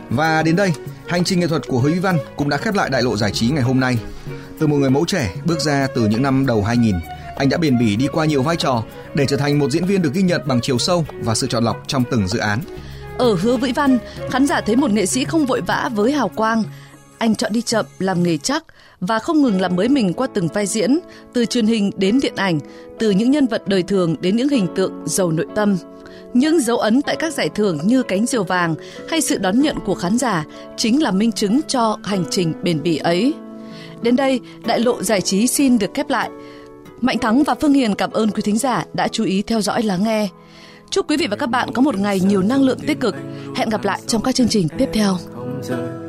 Và đến đây, hành trình nghệ thuật của Hứa Vĩ Văn cũng đã khép lại đại lộ giải trí ngày hôm nay. Từ một người mẫu trẻ bước ra từ những năm đầu 2000, anh đã bền bỉ đi qua nhiều vai trò để trở thành một diễn viên được ghi nhận bằng chiều sâu và sự chọn lọc trong từng dự án. Ở Hứa Vĩ Văn, khán giả thấy một nghệ sĩ không vội vã với hào quang. Anh chọn đi chậm, làm nghề chắc và không ngừng làm mới mình qua từng vai diễn, từ truyền hình đến điện ảnh, từ những nhân vật đời thường đến những hình tượng giàu nội tâm. Những dấu ấn tại các giải thưởng như cánh diều vàng hay sự đón nhận của khán giả chính là minh chứng cho hành trình bền bỉ ấy. Đến đây, đại lộ giải trí xin được khép lại. Mạnh Thắng và Phương Hiền cảm ơn quý thính giả đã chú ý theo dõi lắng nghe. Chúc quý vị và các bạn có một ngày nhiều năng lượng tích cực. Hẹn gặp lại trong các chương trình tiếp theo.